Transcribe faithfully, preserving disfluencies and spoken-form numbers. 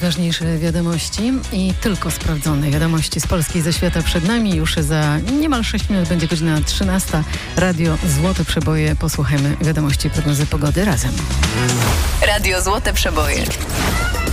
najważniejsze wiadomości i tylko sprawdzone wiadomości z Polski i ze świata przed nami. Już za niemal sześć minut będzie godzina trzynasta. Radio Złote Przeboje. Posłuchajmy wiadomości, prognozy pogody razem. Radio Złote Przeboje.